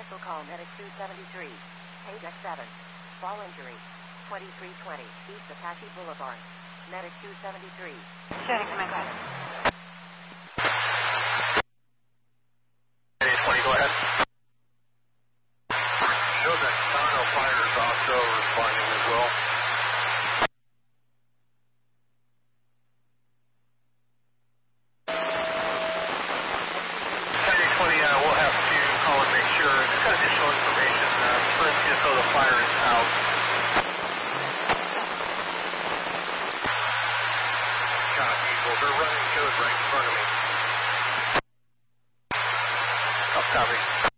Special call Medic 273. Page X7. Fall injury. 2320 East Apache Boulevard. Medic 273. Shooting command, go ahead. 20, go ahead. Show that Toronto fighters also responding as well. 20, we'll have to call and make sure. Just got additional information. First, just so the fire is out. Copy. Well, they're running good right in front of me. Copy.